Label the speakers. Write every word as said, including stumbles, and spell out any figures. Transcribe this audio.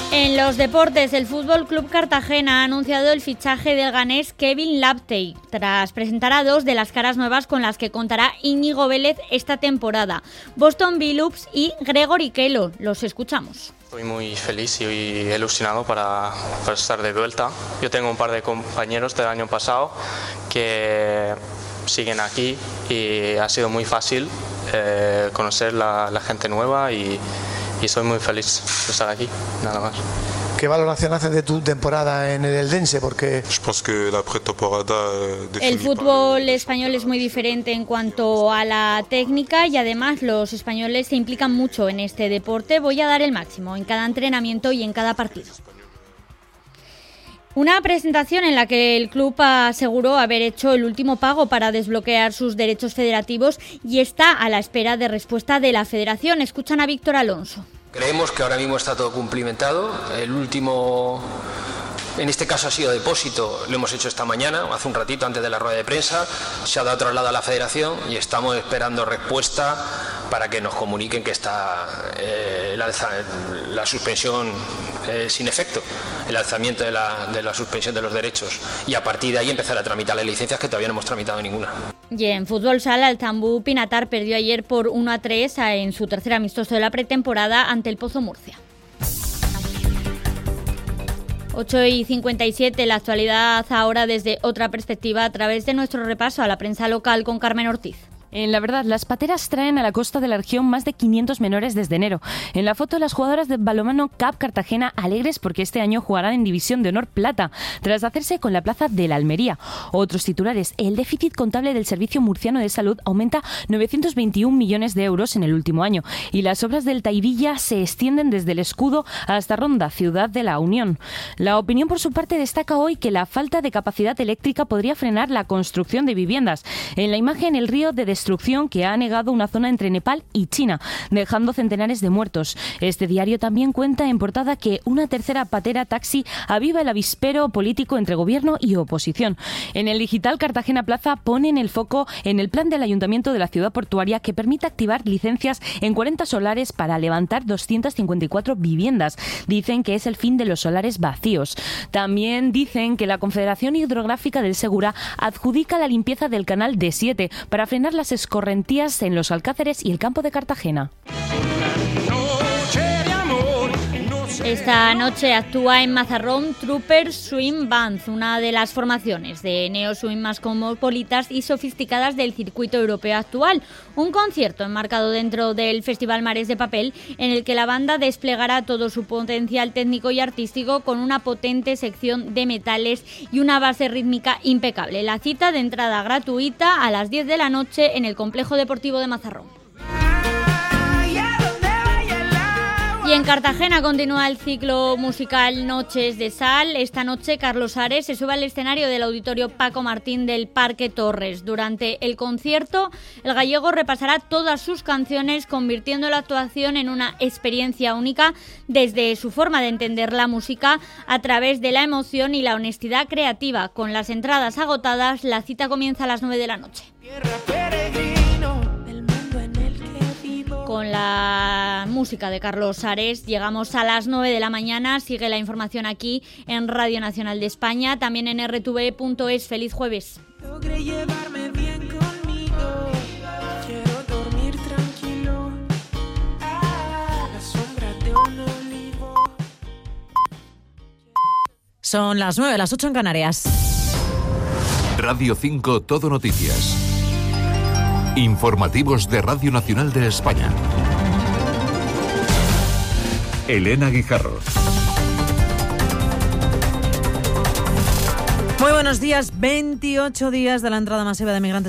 Speaker 1: En los deportes, el Fútbol Club Cartagena ha anunciado el fichaje del ganés Kevin Laptey, tras presentar a dos de las caras nuevas con las que contará Íñigo Vélez esta temporada, Boston Billups y Gregory Kellogg. Los escuchamos.
Speaker 2: Estoy muy feliz y ilusionado para, para estar de vuelta. Yo tengo un par de compañeros del año pasado que siguen aquí y ha sido muy fácil eh, conocer la, la gente nueva y, y soy muy feliz de estar aquí, nada más.
Speaker 3: ¿Qué valoración haces de tu temporada en el Eldense? Porque
Speaker 1: el fútbol español es muy diferente en cuanto a la técnica y además los españoles se implican mucho en este deporte. Voy a dar el máximo en cada entrenamiento y en cada partido. Una presentación en la que el club aseguró haber hecho el último pago para desbloquear sus derechos federativos y está a la espera de respuesta de la federación. Escuchan a Víctor Alonso.
Speaker 4: Creemos que ahora mismo está todo cumplimentado. El último, en este caso ha sido depósito, lo hemos hecho esta mañana, hace un ratito antes de la rueda de prensa. Se ha dado traslado a la federación y estamos esperando respuesta para que nos comuniquen que está eh, la, la suspensión eh, sin efecto, el alzamiento de la, de la suspensión de los derechos, y a partir de ahí empezar a tramitar las licencias, que todavía no hemos tramitado ninguna.
Speaker 1: Y en fútbol sala, el Tambú Pinatar perdió ayer por uno a tres en su tercer amistoso de la pretemporada ante el Pozo Murcia. ocho y cincuenta y siete, la actualidad ahora desde otra perspectiva a través de nuestro repaso a la prensa local con Carmen Ortiz.
Speaker 5: En La Verdad, las pateras traen a la costa de la región más de quinientos menores desde enero. En la foto, las jugadoras de balonmano C A P Cartagena alegres porque este año jugarán en División de Honor Plata, tras hacerse con la plaza de la Almería. Otros titulares: el déficit contable del Servicio Murciano de Salud aumenta novecientos veintiún millones de euros en el último año y las obras del Taivilla se extienden desde el Escudo hasta Ronda, ciudad de la Unión. La Opinión, por su parte, destaca hoy que la falta de capacidad eléctrica podría frenar la construcción de viviendas. En la imagen, el río de destrucción que ha anegado una zona entre Nepal y China, dejando centenares de muertos. Este diario también cuenta en portada que una tercera patera taxi aviva el avispero político entre gobierno y oposición. En el digital, Cartagena Plaza ponen el foco en el plan del Ayuntamiento de la ciudad portuaria que permite activar licencias en cuarenta solares para levantar doscientas cincuenta y cuatro viviendas. Dicen que es el fin de los solares vacíos. También dicen que la Confederación Hidrográfica del Segura adjudica la limpieza del canal D siete para frenar las escorrentías en los Alcázares y el campo de Cartagena.
Speaker 1: Esta noche actúa en Mazarrón Trooper Swing Band, una de las formaciones de neo-swing más cosmopolitas y sofisticadas del circuito europeo actual. Un concierto enmarcado dentro del Festival Mares de Papel, en el que la banda desplegará todo su potencial técnico y artístico con una potente sección de metales y una base rítmica impecable. La cita, de entrada gratuita, a las diez de la noche en el Complejo Deportivo de Mazarrón. Y en Cartagena continúa el ciclo musical Noches de Sal. Esta noche Carlos Ares se sube al escenario del Auditorio Paco Martín del Parque Torres. Durante el concierto, el gallego repasará todas sus canciones, convirtiendo la actuación en una experiencia única desde su forma de entender la música a través de la emoción y la honestidad creativa. Con las entradas agotadas, la cita comienza a las nueve de la noche. Con la música de Carlos Ares llegamos a las nueve de la mañana. Sigue la información aquí en Radio Nacional de España, también en erre te ve punto es. Feliz jueves. Logré llevarme bien conmigo. Quiero dormir tranquilo. Ah, la sombra de un olivo.
Speaker 6: Son las nueve, las ocho en Canarias.
Speaker 7: Radio cinco Todo Noticias. Informativos de Radio Nacional de España. Elena Guijarro.
Speaker 6: Muy buenos días. veintiocho días de la entrada masiva de migrantes